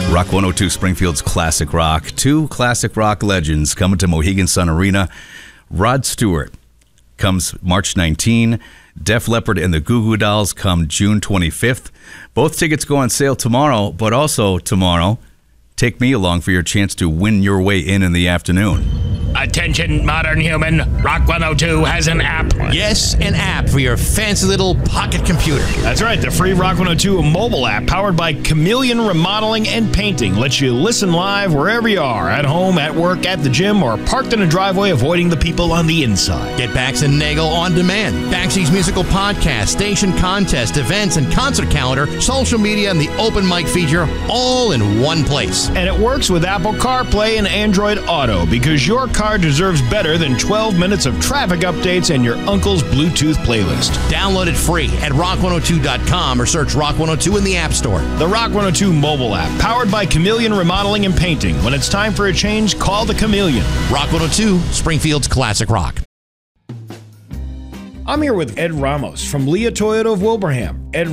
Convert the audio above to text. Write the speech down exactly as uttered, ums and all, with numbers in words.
Rock one oh two, Springfield's Classic Rock. Two classic rock legends coming to Mohegan Sun Arena. Rod Stewart comes March nineteenth. Def Leppard and the Goo Goo Dolls come June twenty-fifth. Both tickets go on sale tomorrow, but also tomorrow, take me along for your chance to win your way in in the afternoon. Attention, modern human. Rock one oh two has an app. Yes, an app for your fancy little pocket computer. That's right. The free Rock one oh two mobile app powered by Chameleon Remodeling and Painting lets you listen live wherever you are, at home, at work, at the gym, or parked in a driveway avoiding the people on the inside. Get Bax and Nagel on demand. Baxi's musical podcast, station contest, events, and concert calendar, social media, and the open mic feature all in one place. And it works with Apple CarPlay and Android Auto because your car deserves better than twelve minutes of traffic updates and your uncle's Bluetooth playlist. Download it free at rock one oh two dot com or search Rock one oh two in the App Store. The Rock one oh two mobile app, powered by Chameleon Remodeling and Painting. When it's time for a change, call the Chameleon. Rock one oh two, Springfield's Classic Rock. I'm here with Ed Ramos from Leah Toyota of Wilbraham. Ed